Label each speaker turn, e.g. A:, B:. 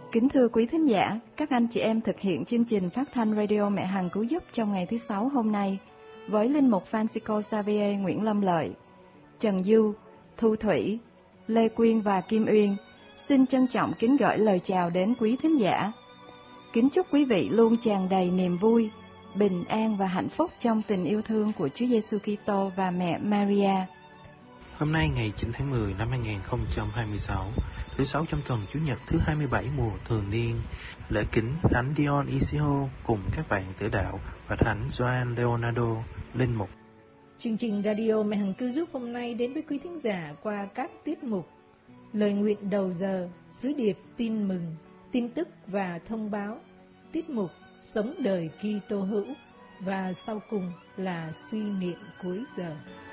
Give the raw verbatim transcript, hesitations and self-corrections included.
A: Kính thưa quý thính giả, các anh chị em thực hiện chương trình phát thanh radio Mẹ Hằng Cứu Giúp trong ngày thứ Sáu hôm nay với linh mục Francisco Xavier Nguyễn Lâm Lợi, Trần Du, Thu Thủy, Lê Quyên và Kim Uyên xin trân trọng kính gửi lời chào đến quý thính giả. Kính chúc quý vị luôn tràn đầy niềm vui, bình an và hạnh phúc trong tình yêu thương của Chúa Giêsu Kitô và mẹ Maria.
B: Hôm nay ngày chín tháng mười năm hai nghìn không trăm hai mươi sáu, thứ Sáu trong tuần Chủ nhật thứ hai mươi bảy mùa thường niên, lễ kính Thánh Dion Isidore cùng các bạn tử đạo và Thánh Gioan Leonardo, linh mục.
C: Chương trình radio Mẹ Hằng Cứu Giúp hôm nay đến với quý thính giả qua các tiết mục: lời nguyện đầu giờ, sứ điệp tin mừng, tin tức và thông báo, tiết mục sống đời Kitô hữu và sau cùng là suy niệm cuối giờ.